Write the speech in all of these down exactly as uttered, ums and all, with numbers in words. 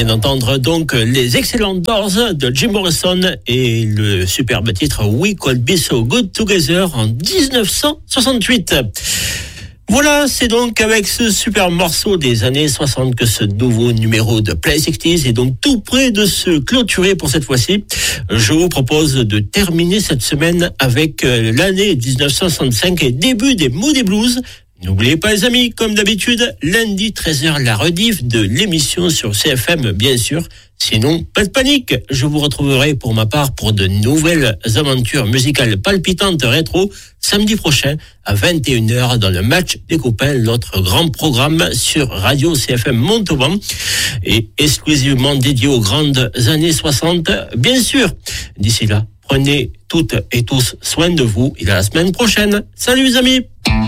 vient d'entendre donc les excellents Doors de Jim Morrison et le superbe titre We Could Be So Good Together en dix-neuf cent soixante-huit. Voilà, c'est donc avec ce super morceau des années soixante que ce nouveau numéro de Play sixties est donc tout près de se clôturer pour cette fois-ci. Je vous propose de terminer cette semaine avec l'année dix-neuf cent soixante-cinq et début des Moody Blues. N'oubliez pas les amis, comme d'habitude, lundi treize heures, la rediff de l'émission sur C F M, bien sûr. Sinon, pas de panique, je vous retrouverai pour ma part pour de nouvelles aventures musicales palpitantes rétro samedi prochain à vingt et une heures dans le match des copains, notre grand programme sur Radio C F M Montauban et exclusivement dédié aux grandes années soixante, bien sûr. D'ici là, prenez toutes et tous soin de vous et à la semaine prochaine. Salut les amis.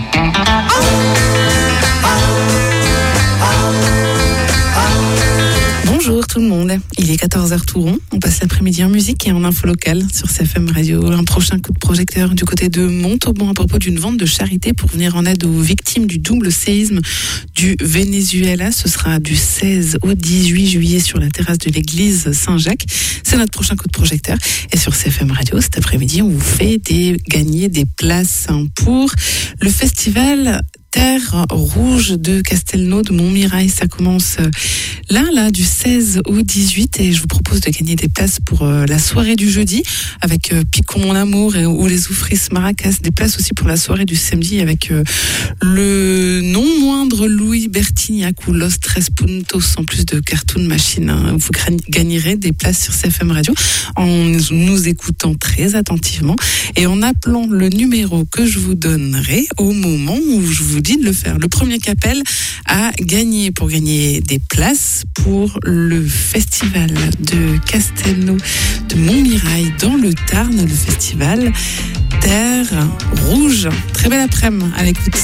Bonjour tout le monde, il est quatorze heures tout rond, on passe l'après-midi en musique et en info locale sur C F M Radio. Un prochain coup de projecteur du côté de Montauban à propos d'une vente de charité pour venir en aide aux victimes du double séisme du Venezuela. Ce sera du seize au dix-huit juillet sur la terrasse de l'église Saint-Jacques. C'est notre prochain coup de projecteur. Et sur C F M Radio, cet après-midi, on vous fait des, gagner des places pour le festival Terre Rouge de Castelnau de Montmirail. Ça commence là, là, du seize au dix-huit et je vous propose de gagner des places pour euh, la soirée du jeudi avec euh, Picon mon amour et, ou les Oufris Maracas. Des places aussi pour la soirée du samedi avec euh, le non moindre Louis Bertignac ou Los Tres Puntos en plus de Cartoon Machine. Hein. Vous gagnerez des places sur C F M Radio en nous écoutant très attentivement et en appelant le numéro que je vous donnerai au moment où je vous dis de le faire. Le premier qui appelle a gagné pour gagner des places pour le festival de Castelnau de Montmirail dans le Tarn, le festival Terre Rouge. Très belle après-midi à l'écoute.